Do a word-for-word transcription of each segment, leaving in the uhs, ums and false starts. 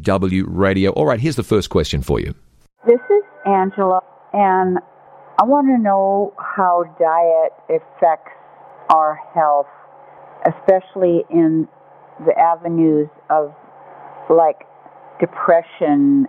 W Radio. All right, here's the first question for you. This is Angela, and I want to know how diet affects our health, especially in the avenues of, like, depression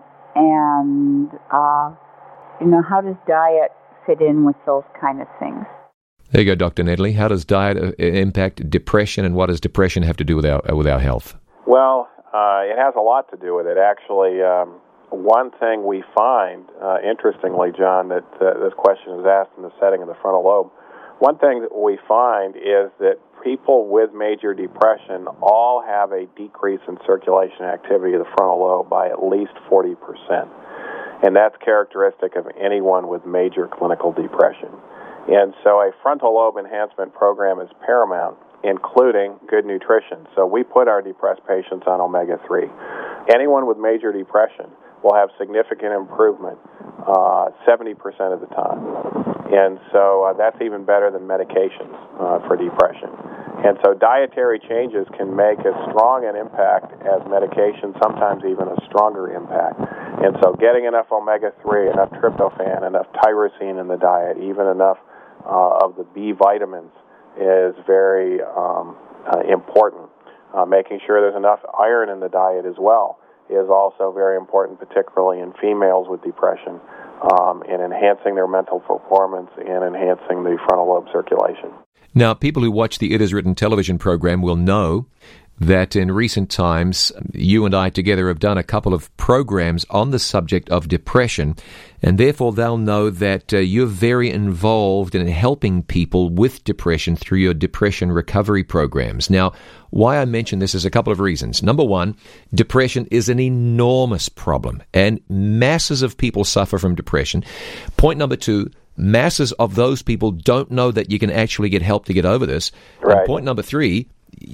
and, uh, you know, how does diet fit in with those kind of things? There you go, Doctor Nedley. How does diet uh, impact depression, and what does depression have to do with our uh, with our health? Well, uh, it has a lot to do with it. Actually, um, one thing we find, uh, interestingly, John, that uh, this question is asked in the setting of the frontal lobe, one thing that we find is that people with major depression all have a decrease in circulation activity of the frontal lobe by at least forty percent. And that's characteristic of anyone with major clinical depression. And so a frontal lobe enhancement program is paramount, including good nutrition. So we put our depressed patients on omega three. Anyone with major depression will have significant improvement uh, seventy percent of the time. And so uh, that's even better than medications uh, for depression. And so dietary changes can make as strong an impact as medication, sometimes even a stronger impact. And so getting enough omega three, enough tryptophan, enough tyrosine in the diet, even enough uh, of the B vitamins is very um, uh, important. Uh, making sure there's enough iron in the diet as well is also very important, particularly in females with depression, um, in enhancing their mental performance and enhancing the frontal lobe circulation. Now, people who watch the It Is Written television program will know that in recent times, you and I together have done a couple of programs on the subject of depression, and therefore they'll know that uh, you're very involved in helping people with depression through your depression recovery programs. Now, why I mention this is a couple of reasons. Number one, depression is an enormous problem, and masses of people suffer from depression. Point number two, masses of those people don't know that you can actually get help to get over this. Right. And point number three,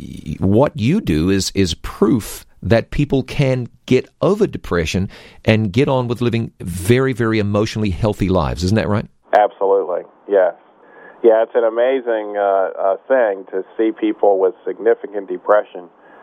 what you do is is proof that people can get over depression and get on with living very, very emotionally healthy lives. Isn't that right? Absolutely, yes. Yeah, it's an amazing uh, uh, thing to see people with significant depression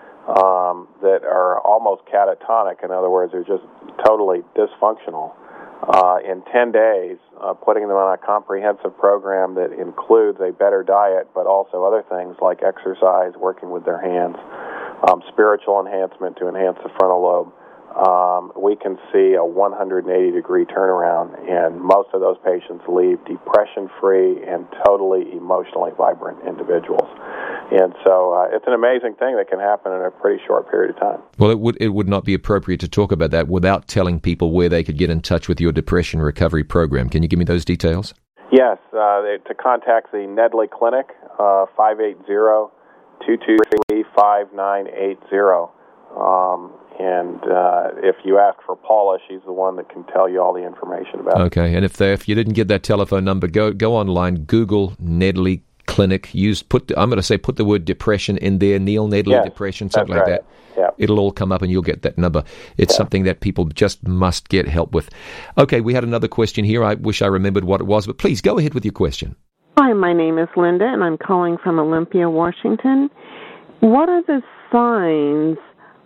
um, that are almost catatonic. In other words, they're just totally dysfunctional. Uh, in ten days, uh, putting them on a comprehensive program that includes a better diet, but also other things like exercise, working with their hands, um, spiritual enhancement to enhance the frontal lobe, um, we can see a one hundred eighty degree turnaround, and most of those patients leave depression-free and totally emotionally vibrant individuals. And so uh, it's an amazing thing that can happen in a pretty short period of time. Well, it would it would not be appropriate to talk about that without telling people where they could get in touch with your depression recovery program. Can you give me those details? Yes, uh, to contact the Nedley Clinic, uh, five eight zero, two two three, five nine eight zero. Um, and uh, if you ask for Paula, she's the one that can tell you all the information about it. Okay, and if they, if you didn't get that telephone number, go go online, Google Nedley Clinic. Use put I'm going to say put the word depression in there, Neil Nedley yes, depression, something that's like right. that. Yeah. It'll all come up and you'll get that number. It's yeah. something that people just must get help with. Okay, we had another question here. I wish I remembered what it was, but please go ahead with your question. Hi, my name is Linda, and I'm calling from Olympia, Washington. What are the signs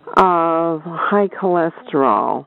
of high cholesterol?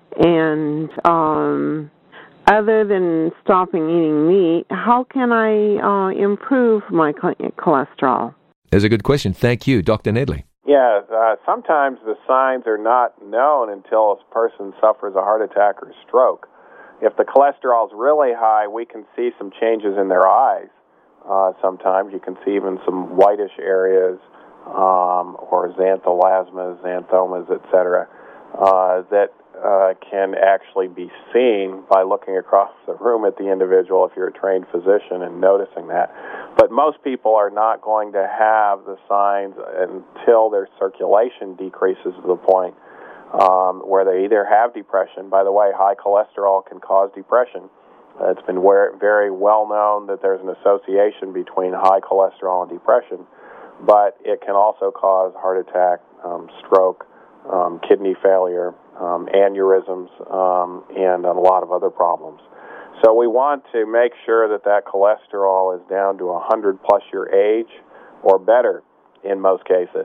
And um, other than stopping eating meat, how can I uh, improve my cholesterol? That's a good question. Thank you, Doctor Nedley. Yeah, uh, sometimes the signs are not known until a person suffers a heart attack or stroke. If the cholesterol is really high, we can see some changes in their eyes. Uh, sometimes you can see even some whitish areas, um, or xanthelasmas, xanthomas, et cetera, uh, that uh, can actually be seen by looking across the room at the individual if you're a trained physician and noticing that. But most people are not going to have the signs until their circulation decreases to the point um, where they either have depression. By the way, high cholesterol can cause depression. Uh, it's been very well known that there's an association between high cholesterol and depression, but it can also cause heart attack, um, stroke, um, kidney failure, um, aneurysms, um, and a lot of other problems. So we want to make sure that that cholesterol is down to one hundred plus your age or better in most cases.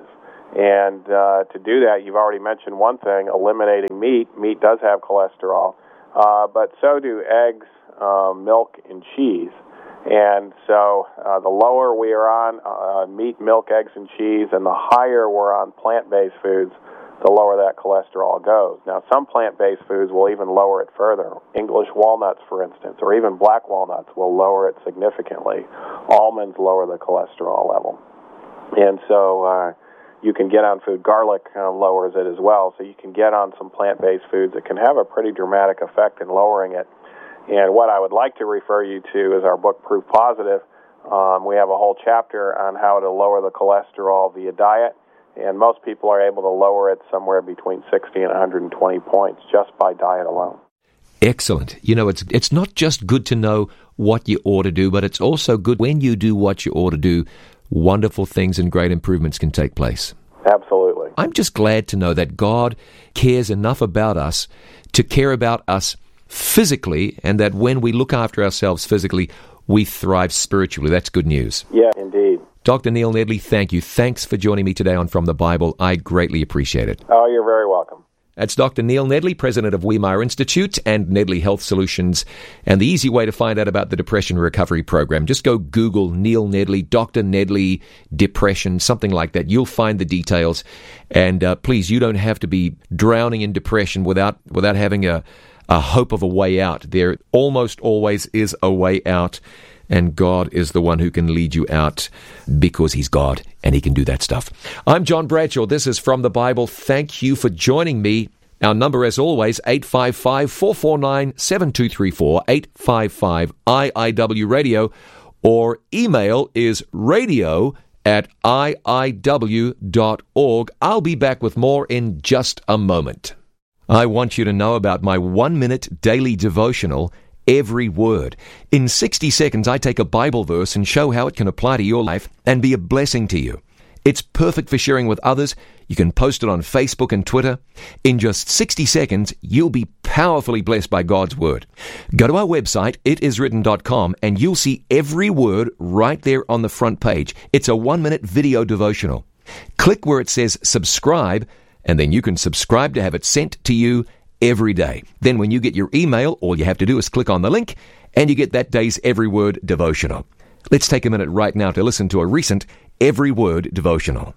And uh, to do that, you've already mentioned one thing, eliminating meat. Meat does have cholesterol, uh, but so do eggs, uh, milk, and cheese. And so uh, the lower we are on uh, meat, milk, eggs, and cheese, and the higher we're on plant-based foods, the lower that cholesterol goes. Now, some plant-based foods will even lower it further. English walnuts, for instance, or even black walnuts will lower it significantly. Almonds lower the cholesterol level. And so uh, you can get on food. Garlic uh, lowers it as well. So you can get on some plant-based foods that can have a pretty dramatic effect in lowering it. And what I would like to refer you to is our book, Proof Positive. Um, we have a whole chapter on how to lower the cholesterol via diet, and most people are able to lower it somewhere between sixty and one hundred twenty points just by diet alone. Excellent. You know, it's it's not just good to know what you ought to do, but it's also good when you do what you ought to do, wonderful things and great improvements can take place. Absolutely. I'm just glad to know that God cares enough about us to care about us physically, and that when we look after ourselves physically, we thrive spiritually. That's good news. Yeah, indeed. Doctor Neil Nedley, thank you. Thanks for joining me today on From the Bible. I greatly appreciate it. Oh, you're very welcome. That's Doctor Neil Nedley, president of Weimar Institute and Nedley Health Solutions. And the easy way to find out about the Depression Recovery Program, just go Google Neil Nedley, Doctor Nedley, depression, something like that. You'll find the details. And uh, please, you don't have to be drowning in depression without without having a a hope of a way out. There almost always is a way out, and God is the one who can lead you out because He's God, and He can do that stuff. I'm John Bradshaw. This is From the Bible. Thank you for joining me. Our number, as always, eight five five, four four nine, seven two three four, eight five five I I W Radio, or email is radio at I I W dot org. I'll be back with more in just a moment. I want you to know about my one-minute daily devotional, Every Word. In sixty seconds, I take a Bible verse and show how it can apply to your life and be a blessing to you. It's perfect for sharing with others. You can post it on Facebook and Twitter. In just sixty seconds, you'll be powerfully blessed by God's Word. Go to our website, it is written dot com, and you'll see every word right there on the front page. It's a one-minute video devotional. Click where it says subscribe, and then you can subscribe to have it sent to you every day. Then when you get your email, all you have to do is click on the link, and you get that day's Every Word devotional. Let's take a minute right now to listen to a recent Every Word devotional.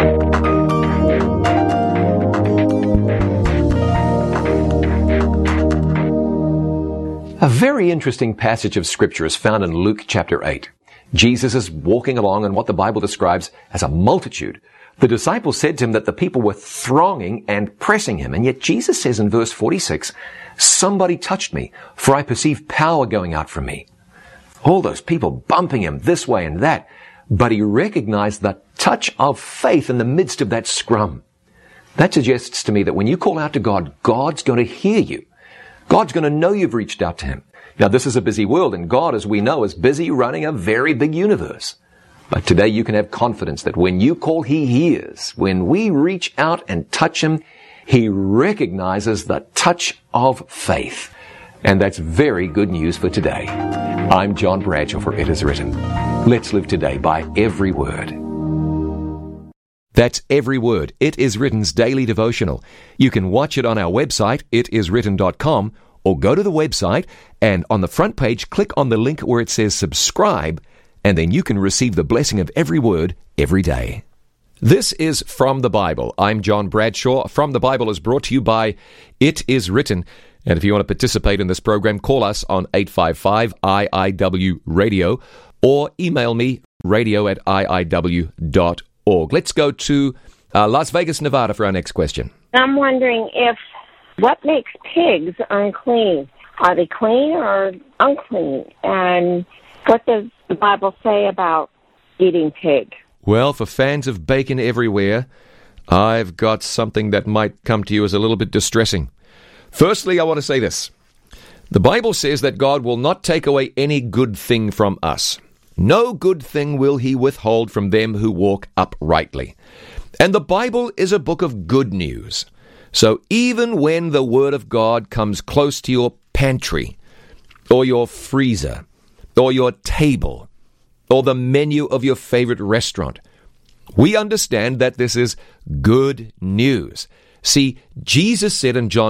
A very interesting passage of Scripture is found in Luke chapter eight. Jesus is walking along in what the Bible describes as a multitude. The disciples said to him that the people were thronging and pressing him, and yet Jesus says in verse forty-six, "Somebody touched me, for I perceive power going out from me." All those people bumping him this way and that, but he recognized the touch of faith in the midst of that scrum. That suggests to me that when you call out to God, God's going to hear you. God's going to know you've reached out to him. Now, this is a busy world, and God, as we know, is busy running a very big universe. But today you can have confidence that when you call, He hears. When we reach out and touch Him, He recognizes the touch of faith. And that's very good news for today. I'm John Bradshaw for It Is Written. Let's live today by every word. That's Every Word. It Is Written's daily devotional. You can watch it on our website, it is written dot com, or go to the website and on the front page, click on the link where it says subscribe, and then you can receive the blessing of every word every day. This is From the Bible. I'm John Bradshaw. From the Bible is brought to you by It Is Written. And if you want to participate in this program, call us on eight five five I I W Radio or email me, radio at I I W dot org. Let's go to uh, Las Vegas, Nevada for our next question. I'm wondering if what makes pigs unclean? Are they clean or unclean? And what does the Bible say about eating pig? Well, for fans of bacon everywhere, I've got something that might come to you as a little bit distressing. Firstly, I want to say this. The Bible says that God will not take away any good thing from us. No good thing will He withhold from them who walk uprightly. And the Bible is a book of good news. So even when the Word of God comes close to your pantry, or your freezer, or your table, or the menu of your favorite restaurant, We understand that this is good news. See, Jesus said in John